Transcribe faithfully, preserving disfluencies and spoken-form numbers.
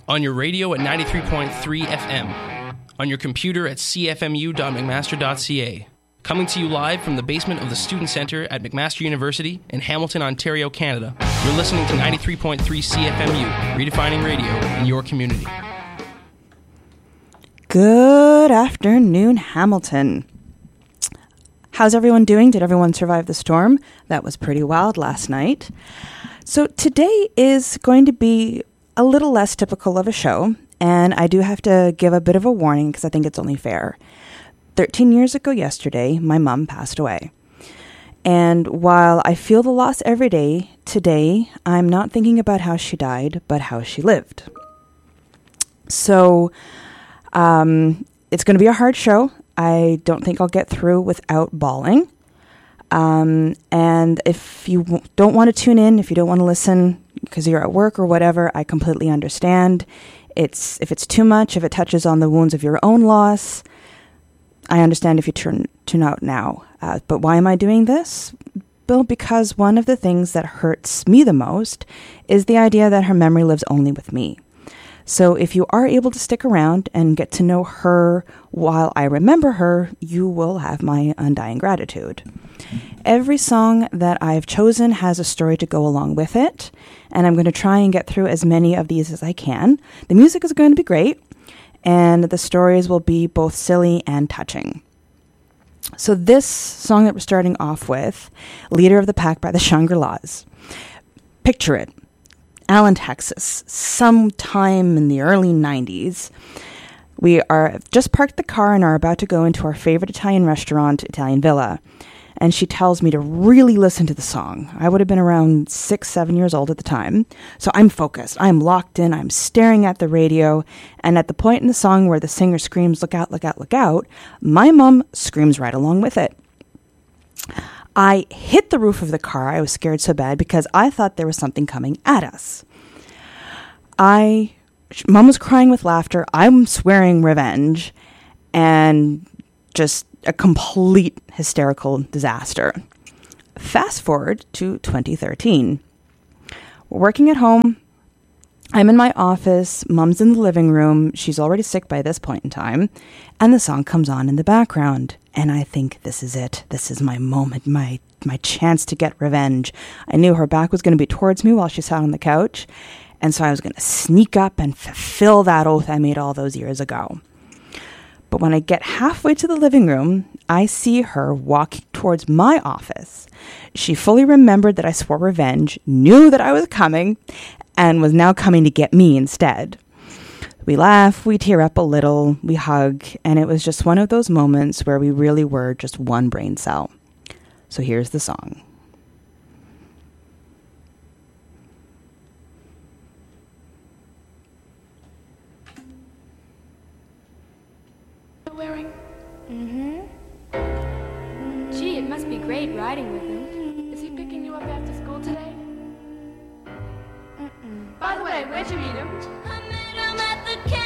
On your radio at ninety-three point three F M. On your computer at c f m u dot mcmaster dot c a. Coming to you live from the basement of the Student Centre at McMaster University in Hamilton, Ontario, Canada. You're listening to ninety-three point three C F M U, redefining radio in your community. Good afternoon, Hamilton. How's everyone doing? Did everyone survive the storm? That was pretty wild last night. So today is going to be a little less typical of a show, and I do have to give a bit of a warning because I think it's only fair. thirteen years ago yesterday, my mom passed away. And while I feel the loss every day, today I'm not thinking about how she died, but how she lived. So um, it's going to be a hard show. I don't think I'll get through without bawling. Um, and if you w- don't want to tune in, if you don't want to listen because you're at work or whatever, I completely understand. It's if it's too much, if it touches on the wounds of your own loss, I understand if you turn tune out now. Uh, but why am I doing this? Well, because one of the things that hurts me the most is the idea that her memory lives only with me. So if you are able to stick around and get to know her while I remember her, you will have my undying gratitude. Every song that I've chosen has a story to go along with it, and I'm going to try and get through as many of these as I can. The music is going to be great, and the stories will be both silly and touching. So this song that we're starting off with, Leader of the Pack by the Shangri-Las. Picture it. Allen, Texas, sometime in the early nineties. We are just parked the car and are about to go into our favorite Italian restaurant, Italian Villa. And she tells me to really listen to the song. I would have been around six, seven years old at the time. So I'm focused. I'm locked in. I'm staring at the radio. And at the point in the song where the singer screams, "Look out, look out, look out," my mom screams right along with it. I hit the roof of the car. I was scared so bad because I thought there was something coming at us. I, Mom was crying with laughter. I'm swearing revenge, and just a complete hysterical disaster. Fast forward to twenty thirteen. We're working at home. I'm in my office. Mom's in the living room. She's already sick by this point in time. And the song comes on in the background. And I think this is it. This is my moment, my my chance to get revenge. I knew her back was going to be towards me while she sat on the couch. And so I was going to sneak up and fulfill that oath I made all those years ago. But when I get halfway to the living room, I see her walking towards my office. She fully remembered that I swore revenge, knew that I was coming, and was now coming to get me instead. We laugh, we tear up a little, we hug, and it was just one of those moments where we really were just one brain cell. So here's the song. Wearing? Mm-hmm. Mm-hmm. Gee, it must be great riding with him. Is he picking you up after school today? Mm-mm. By the way, where'd you meet him? I met him at the